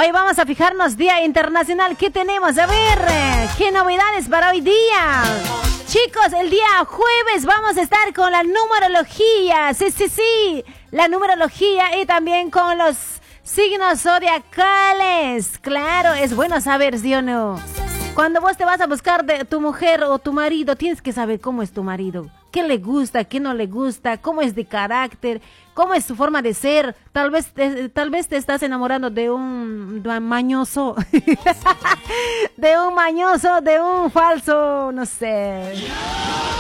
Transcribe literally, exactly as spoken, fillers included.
Hoy vamos a fijarnos Día Internacional. ¿Qué tenemos? A ver, ¿qué novedades para hoy día? Chicos, el día jueves vamos a estar con la numerología. Sí, sí, sí. La numerología y también con los signos zodiacales. Claro, es bueno saber, ¿sí o no? Cuando vos te vas a buscar de tu mujer o tu marido, tienes que saber cómo es tu marido. ¿Qué le gusta? ¿Qué no le gusta? ¿Cómo es de carácter? ¿Cómo es su forma de ser? Tal vez te, tal vez te estás enamorando de un, de un mañoso. De un mañoso, de un falso, no sé.